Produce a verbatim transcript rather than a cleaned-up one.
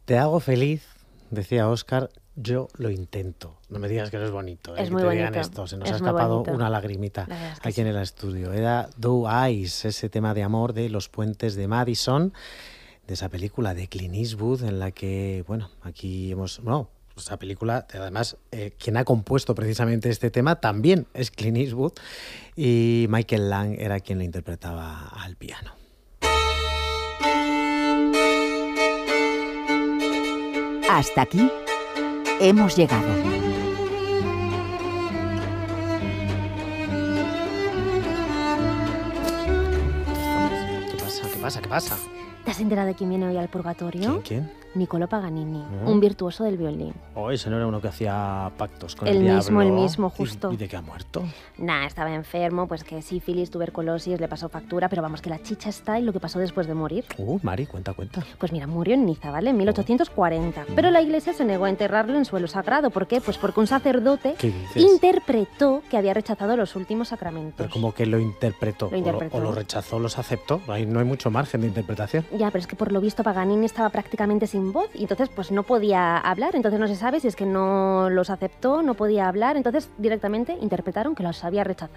te hago feliz, decía Óscar, yo lo intento. No me digas que no es bonito. ¿eh? Es que muy te bonito. digan esto. Se nos es ha escapado bonito. una lagrimita es que aquí sí. en el estudio. Era Doe Eyes, ese tema de amor de Los Puentes de Madison, de esa película de Clint Eastwood, en la que, bueno, aquí hemos... No, esa película, además, eh, quien ha compuesto precisamente este tema también es Clint Eastwood, y Michael Lang era quien lo interpretaba al piano. Hasta aquí hemos llegado. ¿Qué pasa? ¿Qué pasa? ¿Qué pasa? ¿Te has enterado de quién viene hoy al purgatorio? ¿Quién? ¿Quién? Niccolo Paganini, ¿Mm? un virtuoso del violín. Oh, ese no era uno que hacía pactos con el, El diablo. mismo, el mismo, justo. ¿Y, y de qué ha muerto? Nah, estaba enfermo, pues que sífilis, tuberculosis, le pasó factura, pero vamos, que la chicha está y lo que pasó después de morir. Uh, Mari, cuenta, cuenta. Pues mira, murió en Niza, ¿vale? En mil ochocientos cuarenta. Pero la iglesia se negó a enterrarlo en suelo sagrado. ¿Por qué? Pues porque un sacerdote ¿Qué dices? interpretó que había rechazado los últimos sacramentos. Pero como que lo interpretó, Lo interpretó. O, lo, o lo rechazó, los aceptó. Ahí no hay mucho margen de interpretación. Ya, pero es que por lo visto Paganini estaba prácticamente sin voz y entonces pues no podía hablar. Entonces no se sabe si es que no los aceptó, no podía hablar. Entonces directamente interpretaron que los había rechazado.